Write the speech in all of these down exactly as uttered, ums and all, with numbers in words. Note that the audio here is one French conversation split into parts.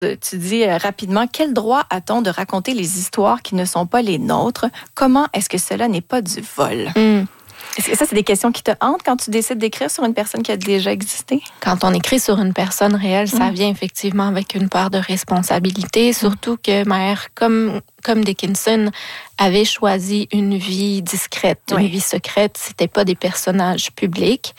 Tu dis euh, rapidement, quel droit a-t-on de raconter les histoires qui ne sont pas les nôtres? Comment est-ce que cela n'est pas du vol? Mm. Est-ce que ça, c'est des questions qui te hantent quand tu décides d'écrire sur une personne qui a déjà existé? Quand on écrit sur une personne réelle, ça Mm. vient effectivement avec une part de responsabilité, surtout que Maher, comme, comme Dickinson, avait choisi une vie discrète, Oui. une vie secrète. C'était pas des personnages publics.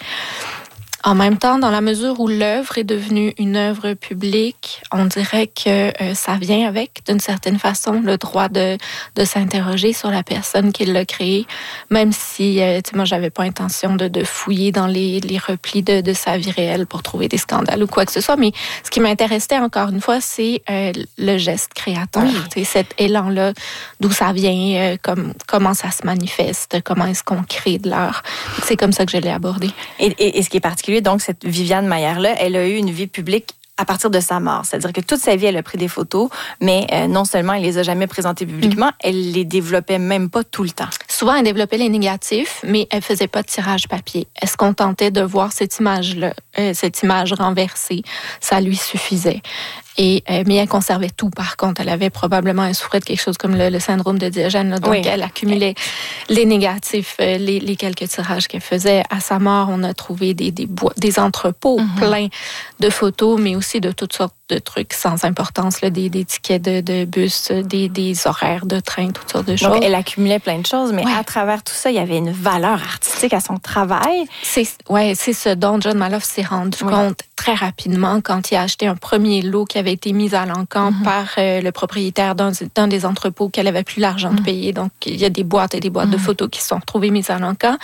En même temps, dans la mesure où l'œuvre est devenue une œuvre publique, on dirait que euh, ça vient avec, d'une certaine façon, le droit de, de s'interroger sur la personne qui l'a créée, même si, euh, tu sais, moi, j'avais pas intention de, de fouiller dans les, les replis de, de sa vie réelle pour trouver des scandales ou quoi que ce soit. Mais ce qui m'intéressait, encore une fois, c'est euh, le geste créateur, Oui. tu sais, cet élan-là, d'où ça vient, euh, comme, comment ça se manifeste, comment est-ce qu'on crée de l'art. C'est comme ça que je l'ai abordé. Et, et, et ce qui est particulier, donc, cette Viviane Maillard-là, elle a eu une vie publique à partir de sa mort. C'est-à-dire que toute sa vie, elle a pris des photos, mais euh, non seulement elle les a jamais présentées publiquement, mmh. elle les développait même pas tout le temps. Souvent, elle développait les négatifs, mais elle faisait pas de tirage papier. Elle se contentait de voir cette image-là, euh, cette image renversée. Ça lui suffisait. Et, euh, mais elle conservait tout, par contre. Elle avait probablement, elle souffrait de quelque chose comme le, le syndrome de Diogène. Là, donc, oui. Elle accumulait les négatifs, euh, les, les quelques tirages qu'elle faisait. À sa mort, on a trouvé des, des, bois, des entrepôts mm-hmm. pleins de photos, mais aussi de toutes sortes de trucs sans importance, là, des, des tickets de, de bus, des, des horaires de train, toutes sortes de choses. Donc, elle accumulait plein de choses, mais ouais. à travers tout ça, il y avait une valeur artistique à son travail. C'est, ouais, c'est ce dont John Maloof s'est rendu oui. compte très rapidement quand il a acheté un premier lot qui avait été mis à l'encan mm-hmm. par euh, le propriétaire d'un, d'un des entrepôts qu'elle avait plus l'argent mm-hmm. de payer. Donc, il y a des boîtes et des boîtes mm-hmm. de photos qui se sont retrouvées mises à l'encan.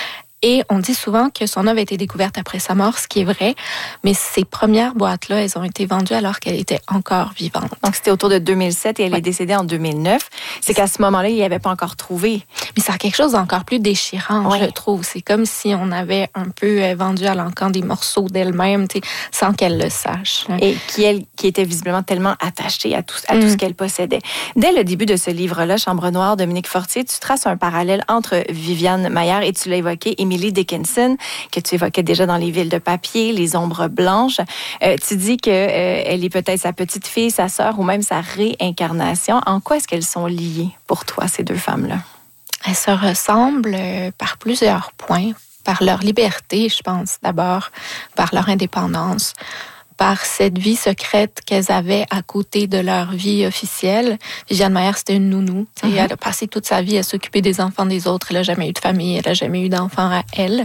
Et on dit souvent que son œuvre a été découverte après sa mort, ce qui est vrai, mais ces premières boîtes-là, elles ont été vendues alors qu'elle était encore vivante. Donc, c'était autour de deux mille sept et elle ouais. est décédée en deux mille neuf. C'est qu'à ce moment-là, il n'y avait pas encore trouvé. Mais ça a quelque chose d'encore plus déchirant, ouais. je trouve. C'est comme si on avait un peu vendu à l'encan des morceaux d'elle-même, sans qu'elle le sache. Et qui, elle, qui était visiblement tellement attachée à tout, à mm. tout ce qu'elle possédait. Dès le début de ce livre-là, Chambre noire, Dominique Fortier, tu traces un parallèle entre Viviane Maillard et tu l'as évoqué, Emily Dickinson, que tu évoquais déjà dans Les Villes de papier, Les ombres blanches. Euh, tu dis qu'elle euh, est peut-être sa petite fille, sa sœur ou même sa réincarnation. En quoi est-ce qu'elles sont liées pour toi, ces deux femmes-là? Elles se ressemblent par plusieurs points. Par leur liberté, je pense, d'abord, par leur indépendance, par cette vie secrète qu'elles avaient à côté de leur vie officielle. Viviane Maillard, c'était une nounou. Mm-hmm. Elle a passé toute sa vie à s'occuper des enfants des autres. Elle n'a jamais eu de famille, elle n'a jamais eu d'enfants à elle.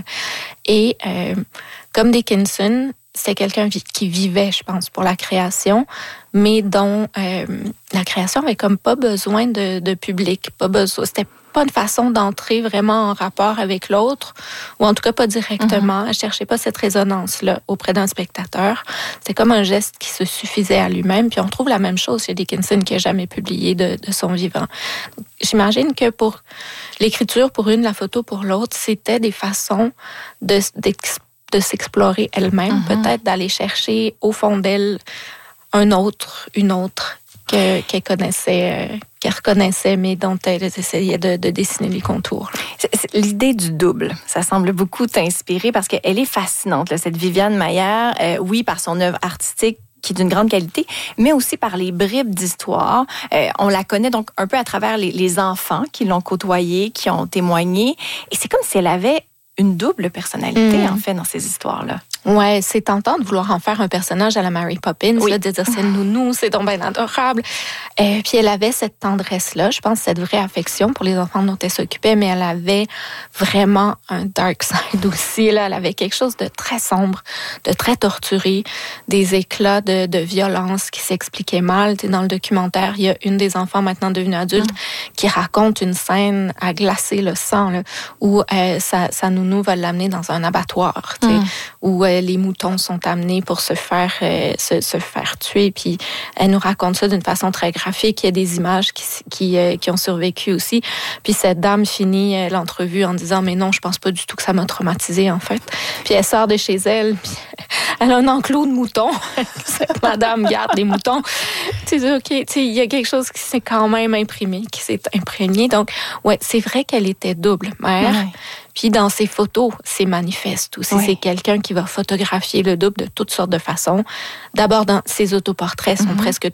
Et euh, comme Dickinson, c'est quelqu'un qui vivait, je pense, pour la création, mais dont euh, la création avait comme pas besoin de, de public, pas besoin. C'était pas une façon d'entrer vraiment en rapport avec l'autre, ou en tout cas pas directement. Mm-hmm. Elle cherchait pas cette résonance-là auprès d'un spectateur. C'est comme un geste qui se suffisait à lui-même. Puis on trouve la même chose chez Dickinson qui n'a jamais publié de, de son vivant. Donc, j'imagine que pour l'écriture pour une, la photo pour l'autre, c'était des façons de, de s'explorer elle-même, mm-hmm. peut-être d'aller chercher au fond d'elle un autre, une autre que, qu'elle connaissait, euh, qu'elle reconnaissait, mais dont elle essayait de, de dessiner les contours. C'est, c'est, l'idée du double, ça semble beaucoup t'inspirer parce qu'elle est fascinante, là, cette Viviane Maillard, euh, oui, par son œuvre artistique, qui est d'une grande qualité, mais aussi par les bribes d'histoire. Euh, on la connaît donc un peu à travers les, les enfants qui l'ont côtoyée, qui ont témoigné. Et c'est comme si elle avait une double personnalité, mmh. en fait, dans ces histoires-là. Ouais, c'est tentant de vouloir en faire un personnage à la Mary Poppins, oui. là, de dire c'est nounou, c'est donc bien adorable. Et puis elle avait cette tendresse-là, je pense, cette vraie affection pour les enfants dont elle s'occupait, mais elle avait vraiment un dark side aussi. Là, elle avait quelque chose de très sombre, de très torturé, des éclats de, de violence qui s'expliquaient mal. T'sais, dans le documentaire, il y a une des enfants maintenant devenue adulte mm. qui raconte une scène à glacer le sang, là, où euh, sa, sa nounou va l'amener dans un abattoir, mm. où euh, les moutons sont amenés pour se faire euh, se, se faire tuer. Puis elle nous raconte ça d'une façon très graphique. Il y a des images qui qui, euh, qui ont survécu aussi. Puis cette dame finit euh, l'entrevue en disant mais non, je pense pas du tout que ça m'a traumatisée en fait. Puis elle sort de chez elle. Puis elle a un enclos de moutons. Cette madame garde les moutons. Tu dis ok, tu sais il y a quelque chose qui s'est quand même imprimé, qui s'est imprégné. Donc ouais, c'est vrai qu'elle était double mère. Ouais. Puis dans ses photos, c'est manifeste aussi. Oui. C'est quelqu'un qui va photographier le double de toutes sortes de façons. D'abord, dans ses autoportraits sont mm-hmm. presque